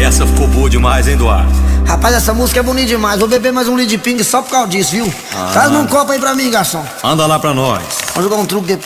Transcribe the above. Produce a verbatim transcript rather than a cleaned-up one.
Essa ficou boa demais, hein, Duarte? Rapaz, essa música é bonita demais. Vou beber mais um litro de pinga só por causa disso, viu? Ah. Traz um copo aí pra mim, garçom. Anda lá pra nós. Vamos jogar um truque depois.